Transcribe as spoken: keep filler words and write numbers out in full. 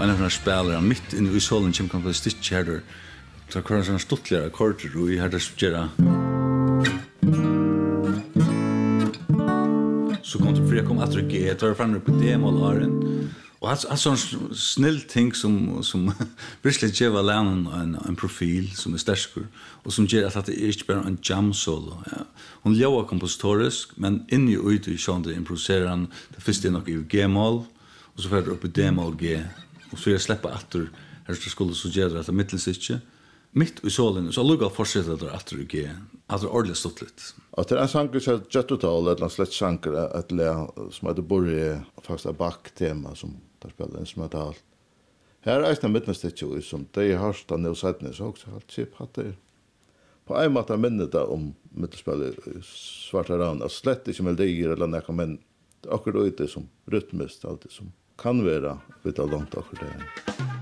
en av de spelare mitt inne i solen som kan få stitch här där. Så kan såna stuttligare akkorder och i hade spela. Så kom det för jag kom att G, tar fram upp D-moll och alltså alltså snill ting som som virkelig ger Lennon en en profil som är stark och som ger att det är inte bara en jam solo. Ja. Hon lever kompositorisk men inne i ute i sjön det improviserar han det första nog i G-moll och så för upp i D-moll G och så jag släpper åter här så skulle så göra att mittelsitche mitt i solen så lugga fortsätta där åter i G. Alltså ordentligt stottligt. Att det är en sång som Jettotal eller en slags sånger att lära som heter Borre faktiskt back-tema som där spelar instrumental. Här är en mittmestitche som det har stått nu sättning så också har chip hatt det. På en måte minnet det om mittspel svarta ran att slett inte melodier eller något men akkurat det som rytmiskt alltid som kan vara lite långt akkurat det.